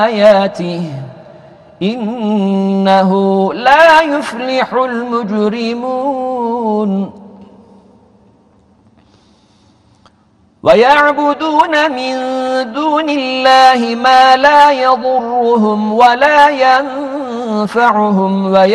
آياته إنه لا يفلح المجرمون ويعبدون من دون الله ما لا يضرهم ولا ينفعهم